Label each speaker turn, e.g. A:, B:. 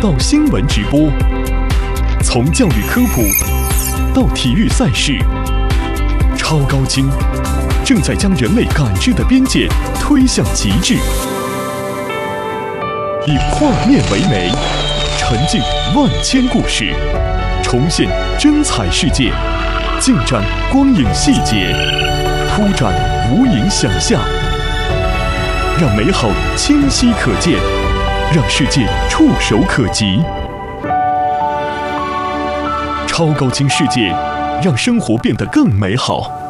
A: 到新闻直播，从教育科普到体育赛事，超高精正在将人类感知的边界推向极致。以画面为媒，沉浸万千故事，重现真彩世界，尽展光影细节，铺展无垠想象，让美好清晰可见，让世界触手可及。超高清世界，让生活变得更美好。